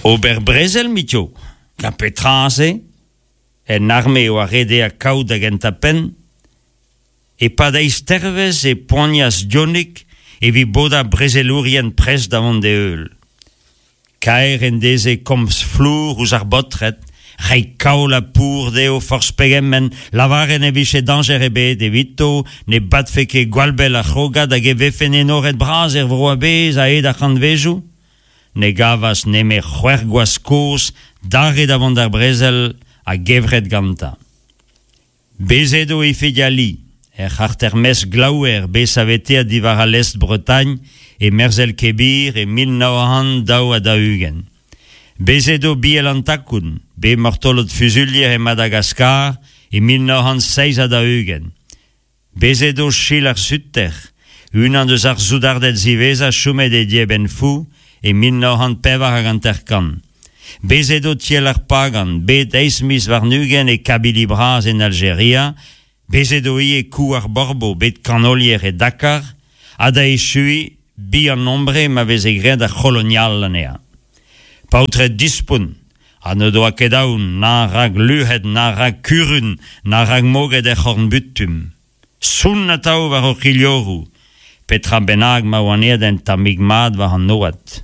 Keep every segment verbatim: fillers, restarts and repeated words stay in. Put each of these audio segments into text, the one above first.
Ober Brezel mitio, ka petraze, en arme o arrede a kaout hag entapen, e pa da istervez e poanias dionik e vi boda brezelourien pres davant de eul. Kaer en deze komz flour ouz ar botret, rei kao la pour deo forspegemmen, lavaren e viche danger ebe, de vito, ne bat feke gwalbel a chogad hag e vefen enoret braz er vro a bez a ed a c'hanvezhou, ne gavas neme c'hwergouaz koz, dare davant ar brezel a gevret ganta. Bezedo e fediali, er c'harter mes glaouer be savete a divar a l'est Bretagne e Merzel Kebir e mil naohan daou a dahugen. Bezedo biel an takoun, be mortolot fuzulier e Madagascar e mil naohan seiz a dahugen. Bezedo chil ar sutter, un an deus ar zoudardet ziveza choumet e dieben fou e mil naohan pevar hag an terkan. Bezedo tiel ar pagan, bet eismis varnugen e Kabili braz en Algeria, bezedo i e kou ar borbo, bet kanolier e Dakar, a da e chui, bi an nombre ma vez e gred ar kolonial lanea. Pautret dispun, a ne doa kedaoun, na rag luhet, na rag kurun, na rag moget e c'hornbutum. Soun na tau var o c'hilioru, petra benag ma oanead en tamigmad var an noat.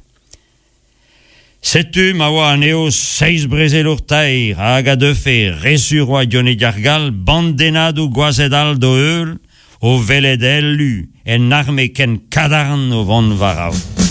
Setu ma oa aneo seiz brezel urtair, hag a defe resur oa dione diargal, bandenadou gwazedal do eul, o veled elu, en arme ken kadarn o vant varao.